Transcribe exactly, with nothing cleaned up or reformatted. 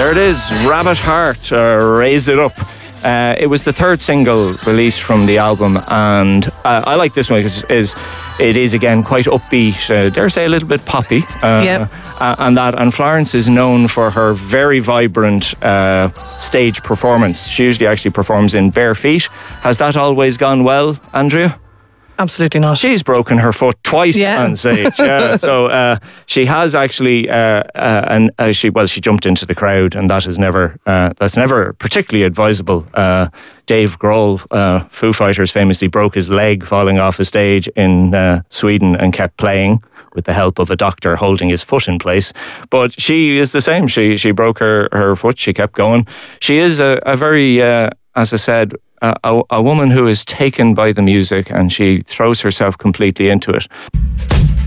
There it is, Rabbit Heart, uh, Raise It Up. Uh, it was the third single released from the album, and uh, I like this one because is it is again quite upbeat, uh, dare say a little bit poppy. Uh, yep. uh, and that and Florence is known for her very vibrant uh, stage performance. She usually actually performs in bare feet. Has that always gone well, Andrea? Absolutely not. She's broken her foot twice yeah. on stage. Yeah, so uh, she has actually, uh, uh, and uh, she well, she jumped into the crowd, and that is never uh, that's never particularly advisable. Uh, Dave Grohl, uh, Foo Fighters, famously broke his leg falling off a stage in uh, Sweden and kept playing with the help of a doctor holding his foot in place. But she is the same. She she broke her, her foot. She kept going. She is a, a very, uh, as I said, A, a woman who is taken by the music, and she throws herself completely into it.